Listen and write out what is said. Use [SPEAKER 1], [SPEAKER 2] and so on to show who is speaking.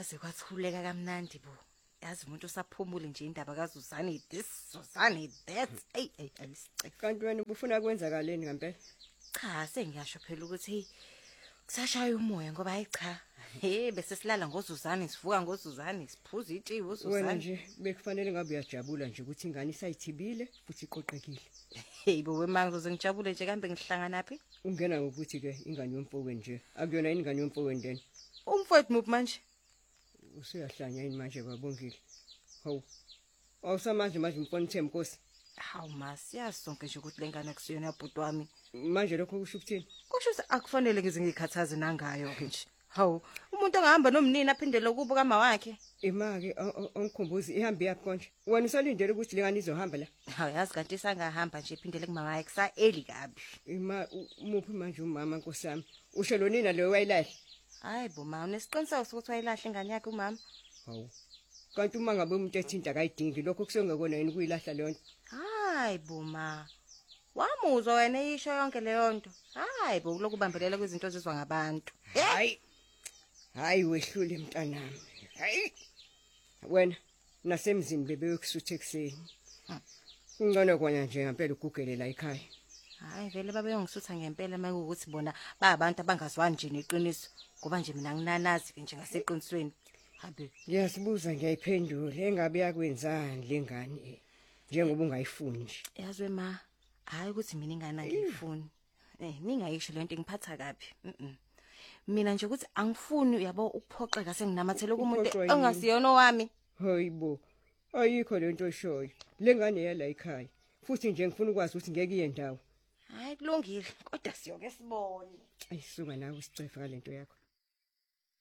[SPEAKER 1] kwaze kwathuleka kamnandi bo. Yazi umuntu usaphumule nje indaba kaZuzane this Suzane that. Ey ayisice.
[SPEAKER 2] Kanti wena ubufuna kwenzakaleni ngempela?
[SPEAKER 1] Cha sengiyasho phela ukuthi hey kusashaya umoya ngoba hayi cha. Bese silala ngoZuzane sivuka ngoZuzane siphuza itshiwe uZuzane.
[SPEAKER 2] Wena nje bekufanele ngabe uyajabula nje ukuthi ingane isayithibile futhi iqoqekile.
[SPEAKER 1] Hey bo wemango ngijabule nje kambe ngihlangana phi?
[SPEAKER 2] Ungena ngokuthi ke ingane yomfoweni nje. Akuyona ingane yomfoweni lena.
[SPEAKER 1] Umfowethu muphi manje?
[SPEAKER 2] Usuyahlanya yini manje babongile? Hawu. Awusamanje manje umfona uThembi Nkosi.
[SPEAKER 1] Hawu masiyazi sonke nje ukuthi lengane kusiyona yabhuti wami.
[SPEAKER 2] Manje lokho kusho ukuthini?
[SPEAKER 1] Kusho ukuthi akufanele ngize ngikhathaze nangayo ke nje. Hawu, umuntu angahamba nomnini aphindele kubo kama wakhe.
[SPEAKER 2] Imake ongikhumbuzi ihambe yaphi konje? Wena usalindele ukuthi lengane izohamba la.
[SPEAKER 1] Hawu yazi kanti isangahamba nje iphindele kumama wakhe kusa eli kabi.
[SPEAKER 2] Muphi manje umama Nkosi yami? Usho lo nina lo wayilahle.
[SPEAKER 1] Hayi bo mama, unesiqiniseko sokuthi wayilahle ingane yakhe umama?
[SPEAKER 2] Hawu. Kanti uma ngabe umuntu ethinta akayidingi lokho kusengekona yini kuyilahla leyo nto.
[SPEAKER 1] Hayi bo ma. Wamuzwa wena isho yonke leyo nto. Hayi bo lokubambelela kwezinto ezizwa ngabantu.
[SPEAKER 2] Hayi wehlule mntanami. Hayi. Wena nasemzini bebeyokusutha ekseni. Ungcono kwanya nje ngempela ugugele la ekhaya.
[SPEAKER 1] Hayi vele babeyongisutha ngempela makuwukuthi bona bayabantu abangazwani nje neqiniso ngoba nje mina nginanazi nje ngaseqinisweni. Habe
[SPEAKER 2] ngiyasibuza ngiyayiphendula engabe yakwenzani lengane njengoba ungayifuni nje.
[SPEAKER 1] Yazwe ma hayi ukuthi mina ingane angiyifuni. Ningayisho lento ngiphatha kabi. Mina nje ukuthi angifuni uyabo ukuphoxeka senginamathele kumuntu ongasiyona wami.
[SPEAKER 2] Hayibo. Ayikho lento eshoyo. Lengane yala ekhaya. Futhi nje ngifuna ukwazi ukuthi ngeke iye ndawo.
[SPEAKER 1] Hayi kulungile kodwa siyoke sibone.
[SPEAKER 2] Ayisuka nawe isicefe ngalento yakho.